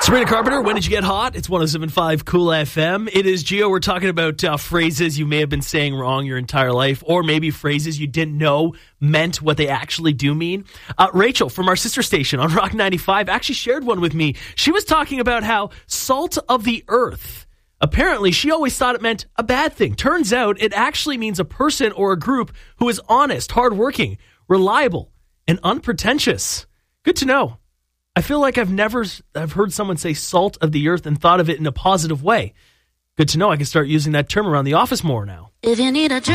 Sabrina Carpenter, when did you get hot? It's 107.5 Cool FM. It is Gio. We're talking about phrases you may have been saying wrong your entire life, or maybe phrases you didn't know meant what they actually do mean. Rachel from our sister station on Rock 95 actually shared one with me. She was talking about how salt of the earth, apparently she always thought it meant a bad thing. Turns out it actually means a person or a group who is honest, hardworking, reliable, and unpretentious. Good to know. I feel like I've heard someone say salt of the earth and thought of it in a positive way. Good to know. I can start using that term around the office more now. If you need a drink.